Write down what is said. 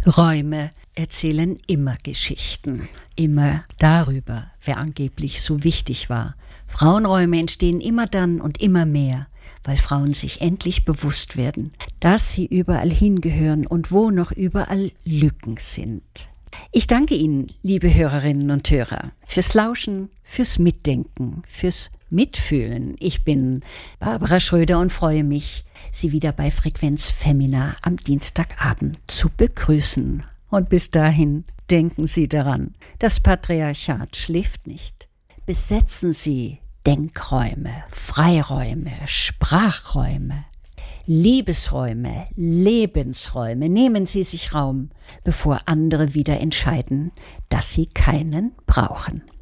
Räume erzählen immer Geschichten. Immer darüber, wer angeblich so wichtig war. Frauenräume entstehen immer dann und immer mehr, weil Frauen sich endlich bewusst werden, dass sie überall hingehören und wo noch überall Lücken sind. Ich danke Ihnen, liebe Hörerinnen und Hörer, fürs Lauschen, fürs Mitdenken, fürs Mitfühlen. Ich bin Barbara Schröder und freue mich, Sie wieder bei Frequenz Femina am Dienstagabend zu begrüßen. Und bis dahin denken Sie daran, das Patriarchat schläft nicht. Besetzen Sie Denkräume, Freiräume, Sprachräume, Liebesräume, Lebensräume. Nehmen Sie sich Raum, bevor andere wieder entscheiden, dass sie keinen brauchen.